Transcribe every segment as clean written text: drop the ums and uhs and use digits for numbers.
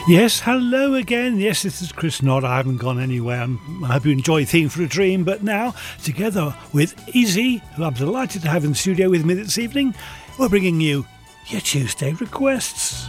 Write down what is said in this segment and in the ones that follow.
Yes, hello again. Yes, this is Chris Nod. I haven't gone anywhere. I hope you enjoy Theme for a Dream. But now, together with Easy, who I'm delighted to have in the studio with me this evening, we're bringing you your Tuesday requests.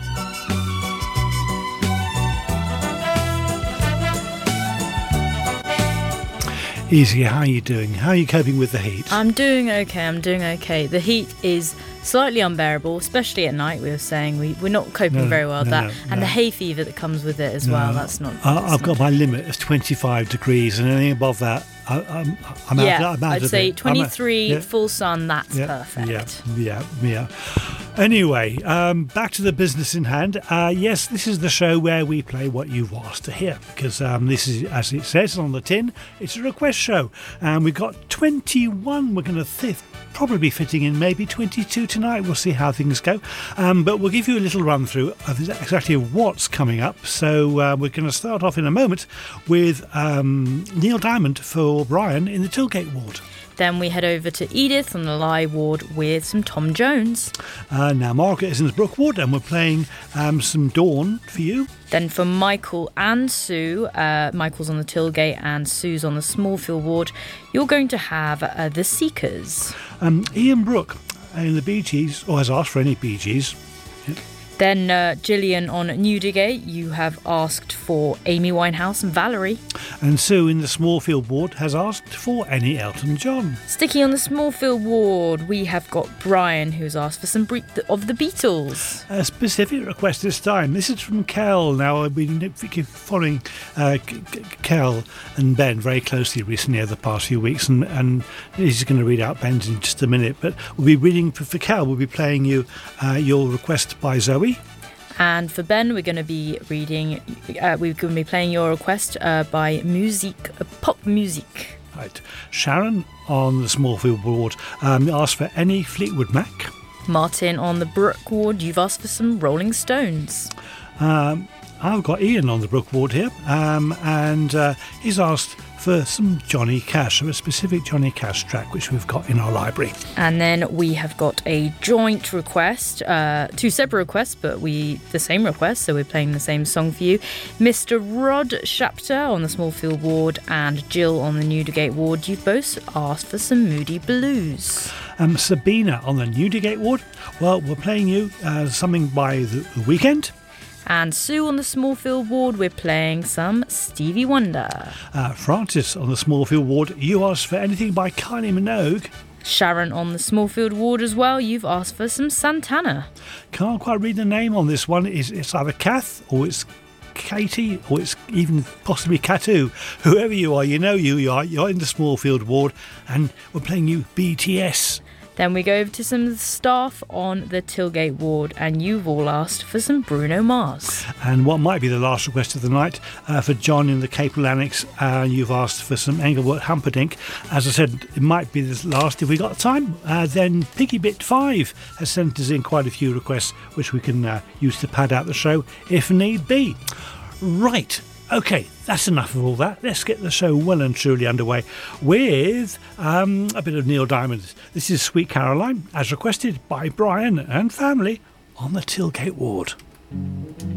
Easy, how are you doing? How are you coping with the heat? I'm doing okay. The heat is slightly unbearable, especially at night. We were saying we're not coping very well with that. And the hay fever that comes with it as well, that's not... I've got my limit of 25 degrees, and anything above that, I'm out I'd of say it. 23, full sun, that's perfect. Yeah. Anyway, back to the business in hand. Yes, this is the show where we play what you've asked to hear, because this is, as it says on the tin, it's a request show. And we've got 21. We're going to probably be fitting in maybe 22 tonight. We'll see how things go. But we'll give you a little run through of exactly what's coming up. So we're going to start off in a moment with Neil Diamond for Brian in the Tilgate ward. Then we head over to Edith on the Lie ward with some Tom Jones. Now Margaret is in the Brook ward, and we're playing some Dawn for you. Then for Michael and Sue, Michael's on the Tilgate and Sue's on the Smallfield ward, you're going to have The Seekers. Ian Brooke in the Bee Gees, or has asked for any Bee Gees. Then Gillian on Newdigate, you have asked for Amy Winehouse and Valerie. And Sue in the Smallfield ward has asked for any Elton John. Sticky on the Smallfield ward, we have got Brian, who's asked for some of the Beatles. A specific request this time. This is from Kel. Now, I've been following Kel and Ben very closely recently over the past few weeks, and he's going to read out Ben's in just a minute. But we'll be reading for Kel. We'll be playing you your request by Zoe. And for Ben, we're going to be reading. We're going to be playing your request by pop music. Right, Sharon on the Smallfield ward asked for any Fleetwood Mac. Martin on the Brook ward, you've asked for some Rolling Stones. I've got Ian on the Brook ward here, and he's asked for some Johnny Cash, a specific Johnny Cash track which we've got in our library. And then we have got a joint request, two separate requests, but the same request, so we're playing the same song for you. Mr. Rod Shapter on the Smallfield ward and Jill on the Newdigate ward, you've both asked for some Moody Blues. Sabina on the Newdigate ward, well, we're playing you something by The Weeknd. And Sue on the Smallfield ward, we're playing some Stevie Wonder. Francis on the Smallfield ward, you asked for anything by Kylie Minogue. Sharon on the Smallfield ward as well, you've asked for some Santana. Can't quite read the name on this one. It's either Kath or it's Katie, or it's even possibly Katu. Whoever you are, you know you are. You're in the Smallfield ward, and we're playing you BTS. Then we go over to some staff on the Tilgate ward, and you've all asked for some Bruno Mars. And what might be the last request of the night for John in the Capel Annex, you've asked for some Engelbert Humperdinck. As I said, it might be the last if we got time. Then Piggybit 5 has sent us in quite a few requests, which we can use to pad out the show if need be. Right. OK, that's enough of all that. Let's get the show well and truly underway with a bit of Neil Diamond. This is Sweet Caroline, as requested by Brian and family on the Tilgate ward.